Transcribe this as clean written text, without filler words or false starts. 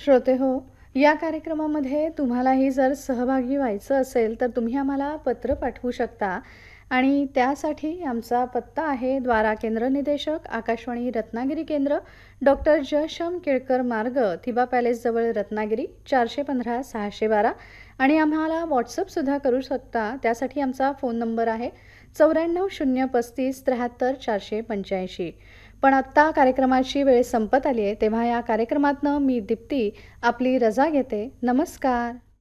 श्रोते हो, या कार्यक्रमामध्ये तुम्हालाही जर सहभागी व्हायचं असेल, तर तुम्ही आम्हाला पत्र पाठवू शकता आणि त्यासाठी आमचा पत्ता आहे द्वारा केंद्र निदेशक, आकाशवाणी रत्नागिरी केंद्र, डॉक्टर जयश्याम केळकर मार्ग, थिबा पॅलेसजवळ रत्नागिरी 415 612 आणि आम्हाला WhatsAppसुद्धा करू शकता. त्यासाठी आमचा फोन नंबर आहे 94 035 73 485. पण आत्ता कार्यक्रमाची वेळ संपत आली आहे, तेव्हा या कार्यक्रमातनं मी दीप्ती आपली रजा घेते. नमस्कार.